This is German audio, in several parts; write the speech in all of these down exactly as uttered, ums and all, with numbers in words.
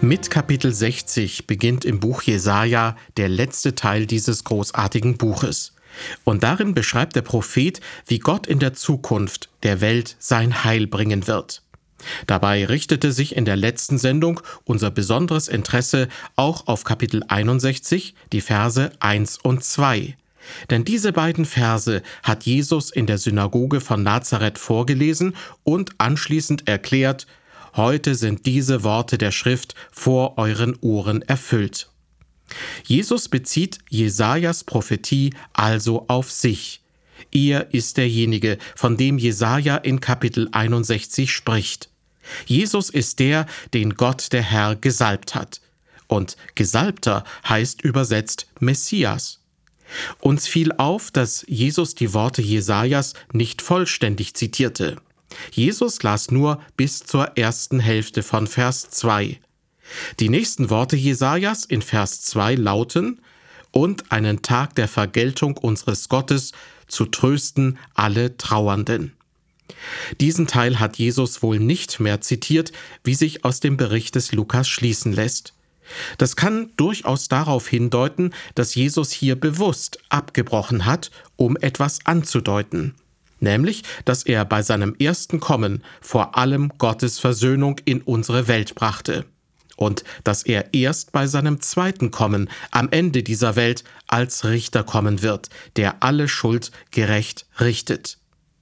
Mit Kapitel sechzig beginnt im Buch Jesaja der letzte Teil dieses großartigen Buches. Und darin beschreibt der Prophet, wie Gott in der Zukunft der Welt sein Heil bringen wird. Dabei richtete sich in der letzten Sendung unser besonderes Interesse auch auf Kapitel einundsechzig, die Verse eins und zwei. Denn diese beiden Verse hat Jesus in der Synagoge von Nazareth vorgelesen und anschließend erklärt: Heute sind diese Worte der Schrift vor euren Ohren erfüllt. Jesus bezieht Jesajas Prophetie also auf sich. Er ist derjenige, von dem Jesaja in Kapitel einundsechzig spricht. Jesus ist der, den Gott der Herr gesalbt hat. Und Gesalbter heißt übersetzt Messias. Uns fiel auf, dass Jesus die Worte Jesajas nicht vollständig zitierte. Jesus las nur bis zur ersten Hälfte von Vers zwei. Die nächsten Worte Jesajas in Vers zwei lauten: Und einen Tag der Vergeltung unseres Gottes, zu trösten alle Trauernden. Diesen Teil hat Jesus wohl nicht mehr zitiert, wie sich aus dem Bericht des Lukas schließen lässt. Das kann durchaus darauf hindeuten, dass Jesus hier bewusst abgebrochen hat, um etwas anzudeuten. Nämlich, dass er bei seinem ersten Kommen vor allem Gottes Versöhnung in unsere Welt brachte. Und dass er erst bei seinem zweiten Kommen am Ende dieser Welt als Richter kommen wird, der alle Schuld gerecht richtet.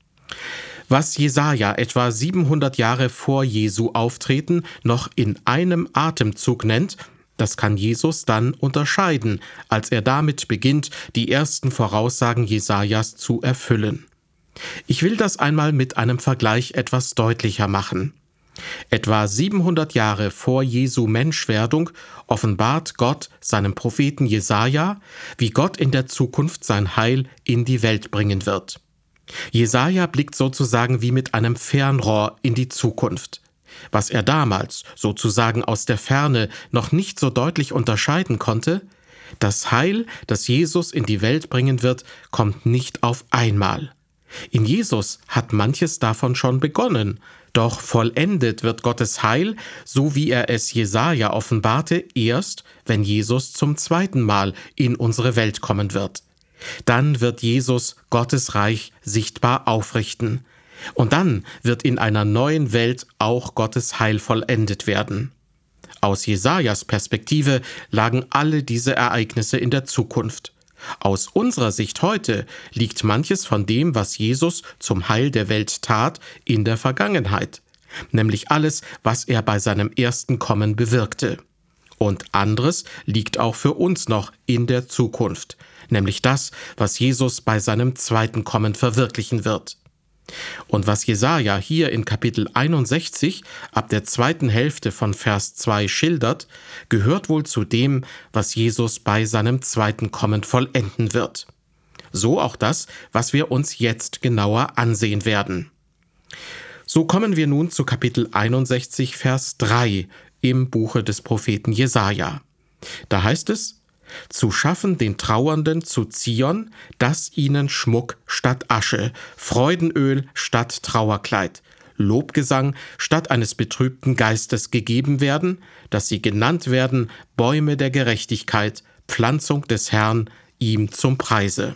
Was Jesaja etwa siebenhundert Jahre vor Jesu Auftreten noch in einem Atemzug nennt, das kann Jesus dann unterscheiden, als er damit beginnt, die ersten Voraussagen Jesajas zu erfüllen. Ich will das einmal mit einem Vergleich etwas deutlicher machen. Etwa siebenhundert Jahre vor Jesu Menschwerdung offenbart Gott seinem Propheten Jesaja, wie Gott in der Zukunft sein Heil in die Welt bringen wird. Jesaja blickt sozusagen wie mit einem Fernrohr in die Zukunft. Was er damals sozusagen aus der Ferne noch nicht so deutlich unterscheiden konnte: Das Heil, das Jesus in die Welt bringen wird, kommt nicht auf einmal. In Jesus hat manches davon schon begonnen, doch vollendet wird Gottes Heil, so wie er es Jesaja offenbarte, erst, wenn Jesus zum zweiten Mal in unsere Welt kommen wird. Dann wird Jesus Gottes Reich sichtbar aufrichten. Und dann wird in einer neuen Welt auch Gottes Heil vollendet werden. Aus Jesajas Perspektive lagen alle diese Ereignisse in der Zukunft. Aus unserer Sicht heute liegt manches von dem, was Jesus zum Heil der Welt tat, in der Vergangenheit, nämlich alles, was er bei seinem ersten Kommen bewirkte. Und anderes liegt auch für uns noch in der Zukunft, nämlich das, was Jesus bei seinem zweiten Kommen verwirklichen wird. Und was Jesaja hier in Kapitel einundsechzig ab der zweiten Hälfte von Vers zwei schildert, gehört wohl zu dem, was Jesus bei seinem zweiten Kommen vollenden wird. So auch das, was wir uns jetzt genauer ansehen werden. So kommen wir nun zu Kapitel einundsechzig, Vers drei im Buche des Propheten Jesaja. Da heißt es: Zu schaffen den Trauernden zu Zion, dass ihnen Schmuck statt Asche, Freudenöl statt Trauerkleid, Lobgesang statt eines betrübten Geistes gegeben werden, dass sie genannt werden Bäume der Gerechtigkeit, Pflanzung des Herrn, ihm zum Preise.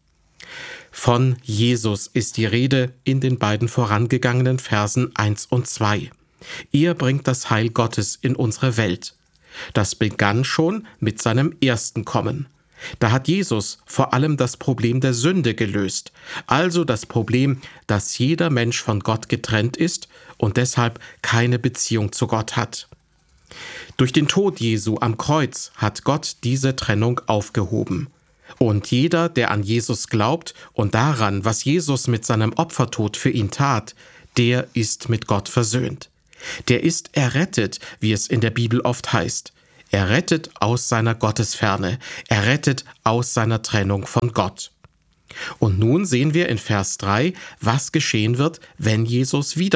Von Jesus ist die Rede in den beiden vorangegangenen Versen eins und zwei. Er bringt das Heil Gottes in unsere Welt. Das begann schon mit seinem ersten Kommen. Da hat Jesus vor allem das Problem der Sünde gelöst, also das Problem, dass jeder Mensch von Gott getrennt ist und deshalb keine Beziehung zu Gott hat. Durch den Tod Jesu am Kreuz hat Gott diese Trennung aufgehoben. Und jeder, der an Jesus glaubt und daran, was Jesus mit seinem Opfertod für ihn tat, der ist mit Gott versöhnt. Der ist errettet, wie es in der Bibel oft heißt. Errettet aus seiner Gottesferne, errettet aus seiner Trennung von Gott. Und nun sehen wir in Vers drei, was geschehen wird, wenn Jesus wieder